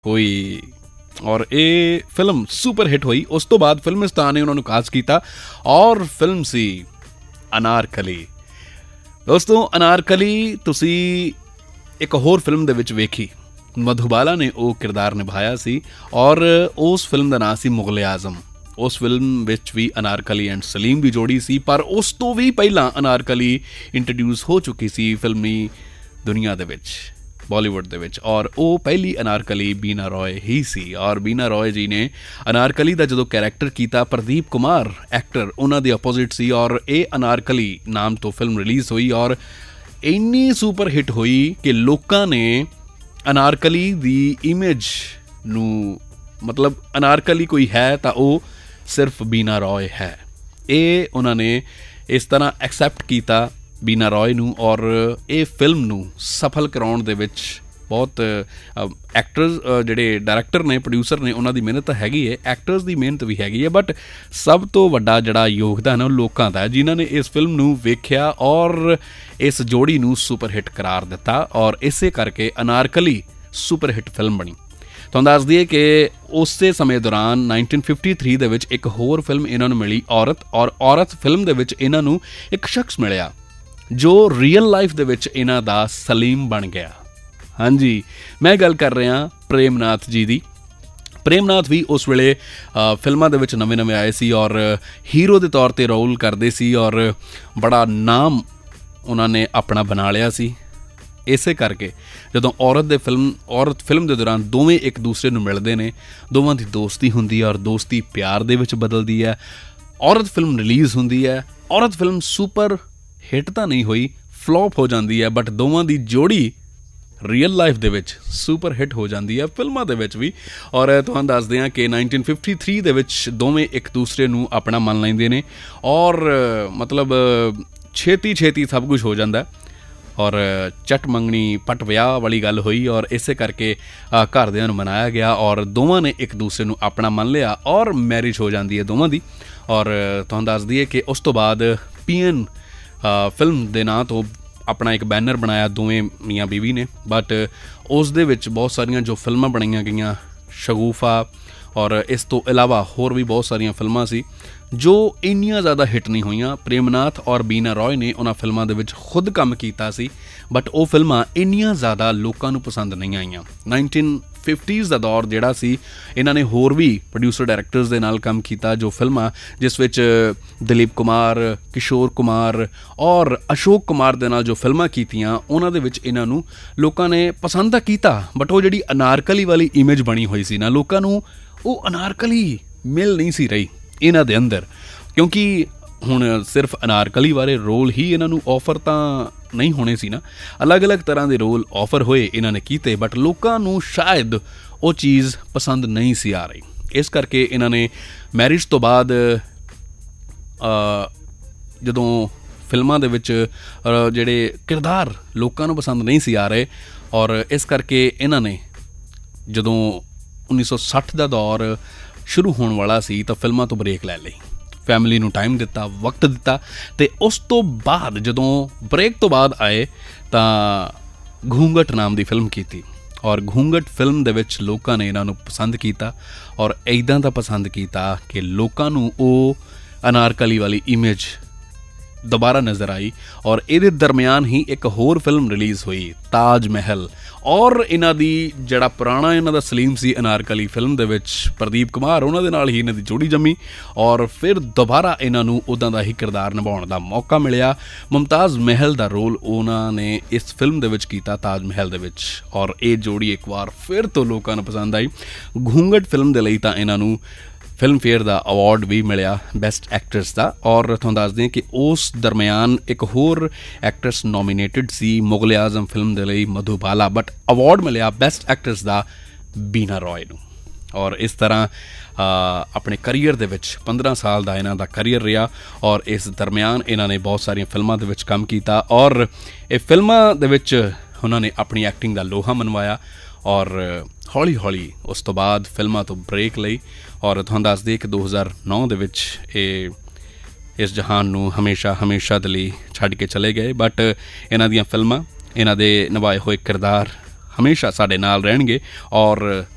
ਹੋਈ ਔਰ ਇਹ ਫਿਲਮ ਸੁਪਰ ਹਿੱਟ ਹੋਈ। ਉਸ ਤੋਂ ਬਾਅਦ ਫਿਲਮਿਸਤਾਨ ਨੇ ਉਹਨਾਂ ਨੂੰ ਕਾਸਟ ਕੀਤਾ ਔਰ ਫਿਲਮ ਸੀ ਅਨਾਰਕਲੀ। ਦੋਸਤੋ ਅਨਾਰਕਲੀ ਤੁਸੀਂ ਇੱਕ ਹੋਰ ਫਿਲਮ ਦੇ ਵਿੱਚ ਵੇਖੀ, ਮਧੂਬਾਲਾ ਨੇ ਉਹ ਕਿਰਦਾਰ ਨਿਭਾਇਆ ਸੀ ਔਰ ਉਸ ਫਿਲਮ ਦਾ ਨਾਂ ਸੀ ਮੁਗਲ ਆਜ਼ਮ। ਉਸ ਫਿਲਮ ਵਿੱਚ ਵੀ ਅਨਾਰਕਲੀ ਐਂਡ ਸਲੀਮ ਦੀ ਜੋੜੀ ਸੀ, ਪਰ ਉਸ ਤੋਂ ਵੀ ਪਹਿਲਾਂ ਅਨਾਰਕਲੀ ਇੰਟਰੋਡਿਊਸ ਹੋ ਚੁੱਕੀ ਸੀ ਫਿਲਮੀ ਦੁਨੀਆ ਦੇ ਵਿੱਚ, ਬਾਲੀਵੁੱਡ ਦੇ ਵਿੱਚ, ਔਰ ਉਹ ਪਹਿਲੀ ਅਨਾਰਕਲੀ ਬੀਨਾ ਰॉय ਹੀ ਸੀ। ਔਰ ਬੀਨਾ ਰॉय ਜੀ ਨੇ ਅਨਾਰਕਲੀ ਦਾ ਜਦੋਂ ਕੈਰੈਕਟਰ ਕੀਤਾ, ਪ੍ਰਦੀਪ ਕੁਮਾਰ ਐਕਟਰ ਉਹਨਾਂ ਦੇ ਆਪੋਜ਼ਿਟ ਸੀ ਔਰ ਇਹ ਅਨਾਰਕਲੀ ਨਾਮ ਤੋਂ ਫਿਲਮ ਰਿਲੀਜ਼ ਹੋਈ ਔਰ ਇੰਨੀ ਸੁਪਰ ਹਿੱਟ ਹੋਈ ਕਿ ਲੋਕਾਂ ਨੇ ਅਨਾਰਕਲੀ ਦੀ ਇਮੇਜ ਨੂੰ, ਮਤਲਬ ਅਨਾਰਕਲੀ ਕੋਈ ਹੈ ਤਾਂ ਉਹ ਸਿਰਫ ਬੀਨਾ ਰॉय ਹੈ। ਇਹ ਉਹਨਾਂ ਨੇ ਇਸ ਤਰ੍ਹਾਂ ਐਕਸੈਪਟ ਕੀਤਾ ਬੀਨਾ ਰॉय ਨੂੰ ਔਰ ਇਹ ਫਿਲਮ ਨੂੰ ਸਫਲ ਕਰਾਉਣ ਦੇ ਵਿੱਚ ਬਹੁਤ ਐਕਟਰਸ, ਜਿਹੜੇ ਡਾਇਰੈਕਟਰ ਨੇ, ਪ੍ਰੋਡਿਊਸਰ ਨੇ, ਉਹਨਾਂ ਦੀ ਮਿਹਨਤ ਤਾਂ ਹੈਗੀ ਹੈ, ਐਕਟਰਸ ਦੀ ਮਿਹਨਤ ਵੀ ਹੈਗੀ ਹੈ, ਬਟ ਸਭ ਤੋਂ ਵੱਡਾ ਜਿਹੜਾ ਯੋਗਦਾਨ ਹੈ ਉਹ ਲੋਕਾਂ ਦਾ, ਜਿਨ੍ਹਾਂ ਨੇ ਇਸ ਫਿਲਮ ਨੂੰ ਵੇਖਿਆ ਔਰ ਇਸ ਜੋੜੀ ਨੂੰ ਸੁਪਰ ਹਿੱਟ ਕਰਾਰ ਦਿੱਤਾ ਔਰ ਇਸੇ ਕਰਕੇ ਅਨਾਰਕਲੀ ਸੁਪਰ ਹਿੱਟ ਫਿਲਮ ਬਣੀ। ਤੁਹਾਨੂੰ ਦੱਸ ਦਈਏ ਕਿ ਉਸੇ ਸਮੇਂ ਦੌਰਾਨ 1953 ਦੇ ਵਿੱਚ ਇੱਕ ਹੋਰ ਫਿਲਮ ਇਹਨਾਂ ਨੂੰ ਮਿਲੀ, ਔਰਤ, ਔਰ ਔਰਤ ਫਿਲਮ ਦੇ ਵਿੱਚ ਇਹਨਾਂ ਨੂੰ ਇੱਕ ਸ਼ਖਸ ਮਿਲਿਆ ਜੋ ਰੀਅਲ ਲਾਈਫ ਦੇ ਵਿੱਚ ਇਹਨਾਂ ਦਾ ਸਲੀਮ ਬਣ ਗਿਆ। ਹਾਂਜੀ, ਮੈਂ ਗੱਲ ਕਰ ਰਿਹਾ ਪ੍ਰੇਮ ਨਾਥ ਜੀ ਦੀ। ਪ੍ਰੇਮ ਨਾਥ ਵੀ ਉਸ ਵੇਲੇ ਫਿਲਮਾਂ ਦੇ ਵਿੱਚ ਨਵੇਂ ਆਏ ਸੀ ਔਰ ਹੀਰੋ ਦੇ ਤੌਰ 'ਤੇ ਰੋਲ ਕਰਦੇ ਸੀ ਔਰ ਬੜਾ ਨਾਮ ਉਹਨਾਂ ਨੇ ਆਪਣਾ ਬਣਾ ਲਿਆ ਸੀ। ਇਸੇ ਕਰਕੇ ਜਦੋਂ ਔਰਤ ਫਿਲਮ ਦੇ ਦੌਰਾਨ ਦੋਵੇਂ ਇੱਕ ਦੂਸਰੇ ਨੂੰ ਮਿਲਦੇ ਨੇ, ਦੋਵਾਂ ਦੀ ਦੋਸਤੀ ਹੁੰਦੀ ਹੈ ਔਰ ਦੋਸਤੀ ਪਿਆਰ ਦੇ ਵਿੱਚ ਬਦਲਦੀ ਹੈ। ਔਰਤ ਫਿਲਮ ਰਿਲੀਜ਼ ਹੁੰਦੀ ਹੈ, ਔਰਤ ਫਿਲਮ ਸੁਪਰ ਹਿੱਟ ਤਾਂ ਨਹੀਂ ਹੋਈ, ਫਲॉप ਹੋ ਜਾਂਦੀ ਹੈ, ਬਟ ਦੋਵਾਂ ਦੀ ਜੋੜੀ ਰੀਅਲ ਲਾਈਫ ਦੇ ਵਿੱਚ ਸੁਪਰ ਹਿੱਟ ਹੋ ਜਾਂਦੀ ਹੈ, ਫਿਲਮਾਂ ਦੇ ਵਿੱਚ ਵੀ। ਔਰ ਤੁਹਾਨੂੰ ਦੱਸਦੇ ਹਾਂ ਕਿ 1953 ਦੇ ਵਿੱਚ ਦੋਵੇਂ ਇੱਕ ਦੂਸਰੇ ਨੂੰ ਆਪਣਾ ਮੰਨ ਲੈਂਦੇ ਨੇ ਔਰ ਮਤਲਬ ਛੇਤੀ ਸਭ ਕੁਝ ਹੋ ਜਾਂਦਾ ਔਰ ਚੱਟ ਮੰਗਣੀ ਪੱਟ ਵਿਆਹ ਵਾਲੀ ਗੱਲ ਹੋਈ ਔਰ ਇਸੇ ਕਰਕੇ ਘਰਦਿਆਂ ਨੂੰ ਮਨਾਇਆ ਗਿਆ ਔਰ ਦੋਵਾਂ ਨੇ ਇੱਕ ਦੂਸਰੇ ਨੂੰ ਆਪਣਾ ਮੰਨ ਲਿਆ ਔਰ ਮੈਰਿਜ ਹੋ ਜਾਂਦੀ ਹੈ ਦੋਵਾਂ ਦੀ। ਔਰ ਤੁਹਾਨੂੰ ਦੱਸ ਦਈਏ ਕਿ ਉਸ ਤੋਂ ਬਾਅਦ ਪੀਐਨ ਫਿਲਮ ਦੇ ਨਾਂ ਤੋਂ ਆਪਣਾ ਇੱਕ ਬੈਨਰ ਬਣਾਇਆ ਦੋਵੇਂ ਮੀਆਂ ਬੀਵੀ ਨੇ, ਬਟ ਉਸ ਦੇ ਵਿੱਚ ਬਹੁਤ ਸਾਰੀਆਂ ਜੋ ਫਿਲਮਾਂ ਬਣਾਈਆਂ ਗਈਆਂ, ਸ਼ਗੂਫਾ ਔਰ ਇਸ ਤੋਂ ਇਲਾਵਾ ਹੋਰ ਵੀ ਬਹੁਤ ਸਾਰੀਆਂ ਫਿਲਮਾਂ ਸੀ ਜੋ ਇੰਨੀਆਂ ਜ਼ਿਆਦਾ ਹਿੱਟ ਨਹੀਂ ਹੋਈਆਂ। ਪ੍ਰੇਮਨਾਥ ਔਰ ਬੀਨਾ ਰॉय ਨੇ ਉਹਨਾਂ ਫਿਲਮਾਂ ਦੇ ਵਿੱਚ ਖੁਦ ਕੰਮ ਕੀਤਾ ਸੀ, ਬਟ ਉਹ ਫਿਲਮਾਂ ਇੰਨੀਆਂ ਜ਼ਿਆਦਾ ਲੋਕਾਂ ਨੂੰ ਪਸੰਦ ਨਹੀਂ ਆਈਆਂ। 1950s ਦਾ ਦੌਰ ਜਿਹੜਾ ਸੀ, ਇਹਨਾਂ ਨੇ ਹੋਰ ਵੀ ਪ੍ਰੋਡਿਊਸਰ ਡਾਇਰੈਕਟਰਸ ਦੇ ਨਾਲ ਕੰਮ ਕੀਤਾ, ਜੋ ਫਿਲਮਾਂ ਜਿਸ ਵਿੱਚ ਦਲੀਪ ਕੁਮਾਰ, ਕਿਸ਼ੋਰ ਕੁਮਾਰ ਔਰ ਅਸ਼ੋਕ ਕੁਮਾਰ ਦੇ ਨਾਲ ਜੋ ਫਿਲਮਾਂ ਕੀਤੀਆਂ, ਉਹਨਾਂ ਦੇ ਵਿੱਚ ਇਹਨਾਂ ਨੂੰ ਲੋਕਾਂ ਨੇ ਪਸੰਦ ਤਾਂ ਕੀਤਾ, ਬਟ ਉਹ ਜਿਹੜੀ ਅਨਾਰਕਲੀ ਵਾਲੀ ਇਮੇਜ ਬਣੀ ਹੋਈ ਸੀ ਨਾ, ਲੋਕਾਂ ਨੂੰ ਉਹ ਅਨਾਰਕਲੀ ਮਿਲ ਨਹੀਂ ਸੀ ਰਹੀ ਇਹਨਾਂ ਦੇ ਅੰਦਰ, ਕਿਉਂਕਿ ਹੁਣ ਸਿਰਫ ਅਨਾਰਕਲੀ ਵਾਲੇ ਰੋਲ ਹੀ ਇਹਨਾਂ ਨੂੰ ਆਫਰ ਤਾਂ ਨਹੀਂ ਹੋਣੇ ਸੀ ਨਾ, ਅਲੱਗ-ਅਲੱਗ ਤਰ੍ਹਾਂ ਦੇ ਰੋਲ ਆਫਰ ਹੋਏ, ਇਹਨਾਂ ਨੇ ਕੀਤੇ, ਬਟ ਲੋਕਾਂ ਨੂੰ ਸ਼ਾਇਦ ਉਹ ਚੀਜ਼ ਪਸੰਦ ਨਹੀਂ ਸੀ ਆ ਰਹੀ। ਇਸ ਕਰਕੇ ਇਹਨਾਂ ਨੇ ਮੈਰਿਜ ਤੋਂ ਬਾਅਦ ਜਦੋਂ ਫਿਲਮਾਂ ਦੇ ਵਿੱਚ ਜਿਹੜੇ ਕਿਰਦਾਰ ਲੋਕਾਂ ਨੂੰ ਪਸੰਦ ਨਹੀਂ ਸੀ ਆ ਰਹੇ ਔਰ ਇਸ ਕਰਕੇ ਇਹਨਾਂ ਨੇ ਜਦੋਂ 1960 ਦਾ ਦੌਰ ਸ਼ੁਰੂ ਹੋਣ ਵਾਲਾ ਸੀ ਤਾਂ ਫਿਲਮਾਂ ਤੋਂ ਬ੍ਰੇਕ ਲੈ ਲਈ, ਫੈਮਿਲੀ ਨੂੰ ਟਾਈਮ ਦਿੱਤਾ, ਵਕਤ ਦਿੱਤਾ, ਅਤੇ ਉਸ ਤੋਂ ਬਾਅਦ ਜਦੋਂ ਬ੍ਰੇਕ ਤੋਂ ਬਾਅਦ ਆਏ ਤਾਂ ਘੂੰਘਟ ਨਾਮ ਦੀ ਫਿਲਮ ਕੀਤੀ ਔਰ ਘੂੰਘਟ ਫਿਲਮ ਦੇ ਵਿੱਚ ਲੋਕਾਂ ਨੇ ਇਹਨਾਂ ਨੂੰ ਪਸੰਦ ਕੀਤਾ ਔਰ ਇੱਦਾਂ ਦਾ ਪਸੰਦ ਕੀਤਾ ਕਿ ਲੋਕਾਂ ਨੂੰ ਉਹ ਅਨਾਰਕਲੀ ਵਾਲੀ ਇਮੇਜ ਦੁਬਾਰਾ ਨਜ਼ਰ ਆਈ ਔਰ ਇਹਦੇ ਦਰਮਿਆਨ ਹੀ ਇੱਕ ਹੋਰ ਫਿਲਮ ਰਿਲੀਜ਼ ਹੋਈ, ਤਾਜ ਮਹਿਲ, ਔਰ ਇਹਨਾਂ ਦੀ ਜਿਹੜਾ ਪੁਰਾਣਾ ਇਹਨਾਂ ਦਾ ਸਲੀਮ ਸੀ ਅਨਾਰਕਲੀ ਫਿਲਮ ਦੇ ਵਿੱਚ, ਪ੍ਰਦੀਪ ਕੁਮਾਰ, ਉਹਨਾਂ ਦੇ ਨਾਲ ਹੀ ਇਹਨਾਂ ਦੀ ਜੋੜੀ ਜੰਮੀ ਔਰ ਫਿਰ ਦੁਬਾਰਾ ਇਹਨਾਂ ਨੂੰ ਉੱਦਾਂ ਦਾ ਹੀ ਕਿਰਦਾਰ ਨਿਭਾਉਣ ਦਾ ਮੌਕਾ ਮਿਲਿਆ। ਮੁਮਤਾਜ਼ ਮਹਿਲ ਦਾ ਰੋਲ ਉਹਨਾਂ ਨੇ ਇਸ ਫਿਲਮ ਦੇ ਵਿੱਚ ਕੀਤਾ, ਤਾਜ ਮਹਿਲ ਦੇ ਵਿੱਚ, ਔਰ ਇਹ ਜੋੜੀ ਇੱਕ ਵਾਰ ਫਿਰ ਤੋਂ ਲੋਕਾਂ ਨੂੰ ਪਸੰਦ ਆਈ। ਘੂੰਘਟ ਫਿਲਮ ਦੇ ਲਈ ਤਾਂ ਇਹਨਾਂ ਨੂੰ ਫਿਲਮ ਫੇਅਰ ਦਾ ਅਵਾਰਡ ਵੀ ਮਿਲਿਆ ਬੈਸਟ ਐਕਟਰਸ ਦਾ। ਔਰ ਤੁਹਾਨੂੰ ਦੱਸਦੇ ਹਾਂ ਕਿ ਉਸ ਦਰਮਿਆਨ ਇੱਕ ਹੋਰ ਐਕਟਰਸ ਨੋਮੀਨੇਟਡ ਸੀ ਮੁਗਲ ਆਜ਼ਮ ਫਿਲਮ ਦੇ ਲਈ, ਮਧੂਬਾਲਾ, ਬਟ ਅਵਾਰਡ ਮਿਲਿਆ ਬੈਸਟ ਐਕਟਰਸ ਦਾ ਬੀਨਾ ਰॉय ਨੂੰ। ਔਰ ਇਸ ਤਰ੍ਹਾਂ ਆਪਣੇ ਕਰੀਅਰ ਦੇ ਵਿੱਚ 15 ਸਾਲ ਦਾ ਇਹਨਾਂ ਦਾ ਕਰੀਅਰ ਰਿਹਾ ਔਰ ਇਸ ਦਰਮਿਆਨ ਇਹਨਾਂ ਨੇ ਬਹੁਤ ਸਾਰੀਆਂ ਫਿਲਮਾਂ ਦੇ ਵਿੱਚ ਕੰਮ ਕੀਤਾ ਔਰ ਇਹ ਫਿਲਮਾਂ ਦੇ ਵਿੱਚ ਉਹਨਾਂ ਨੇ ਆਪਣੀ ਐਕਟਿੰਗ ਦਾ ਲੋਹਾ ਮਨਵਾਇਆ ਔਰ ਹੌਲੀ ਹੌਲੀ ਉਸ ਤੋਂ ਬਾਅਦ ਫਿਲਮਾਂ ਤੋਂ ਬ੍ਰੇਕ ਲਈ ਔਰ ਤੁਹਾਨੂੰ ਦੱਸ ਦਈਏ ਕਿ 2009 ਦੇ ਵਿੱਚ ਇਹ ਇਸ ਜਹਾਨ ਨੂੰ ਹਮੇਸ਼ਾ ਦੇ ਲਈ ਛੱਡ ਕੇ ਚਲੇ ਗਏ, ਬਟ ਇਹਨਾਂ ਦੀਆਂ ਫਿਲਮਾਂ, ਇਹਨਾਂ ਦੇ ਨਿਭਾਏ ਹੋਏ ਕਿਰਦਾਰ ਹਮੇਸ਼ਾ ਸਾਡੇ ਨਾਲ ਰਹਿਣਗੇ ਔਰ